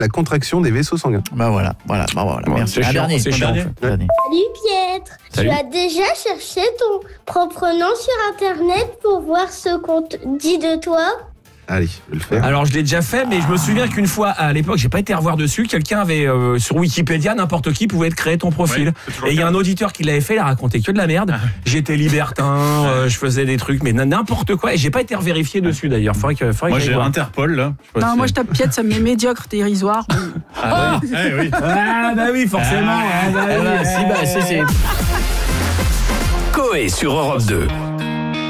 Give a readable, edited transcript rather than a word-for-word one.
la contraction des vaisseaux sanguins. Voilà. Merci. C'est chiant, Dernier. c'est chiant. Dernier. Salut Pietre, Salut. tu as déjà cherché ton propre nom sur internet pour voir ce qu'on dit de toi? Allez, je vais le faire. Alors je l'ai déjà fait, mais je me souviens qu'une fois à l'époque, j'ai pas été revoir dessus. Quelqu'un avait sur Wikipédia, n'importe qui pouvait créer ton profil. Ouais, c'est toujours Et il y a le un auditeur qui l'avait fait, il a raconté que de la merde. J'étais libertin, je faisais des trucs, mais n'importe quoi. Et j'ai pas été revérifié dessus d'ailleurs. Faudrait que Moi, j'aille j'ai voir. Interpol, là. Non, moi je tape Piette, ça me met médiocre, dérisoire. Ah, oui. Ah bah oui, forcément. C'est Coé sur Europe 2.